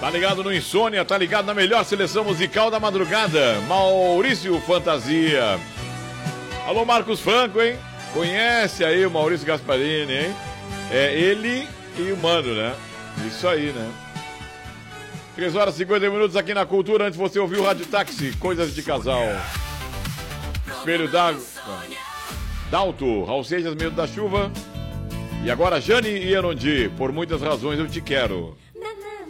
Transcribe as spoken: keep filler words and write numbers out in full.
Tá ligado no Insônia, tá ligado na melhor seleção musical da madrugada, Maurício Fantasia. Alô, Marcos Franco, hein? Conhece aí o Maurício Gasparini, hein? É ele e o Mano, né? Isso aí, né? três horas e cinquenta minutos aqui na Cultura. Antes você ouviu o Rádio Táxi, Coisas de Casal. Espelho d'Água. Dalto, Raul Seixas, Medo da Chuva. E agora Jane e Erondi, Por Muitas Razões Eu Te Quero.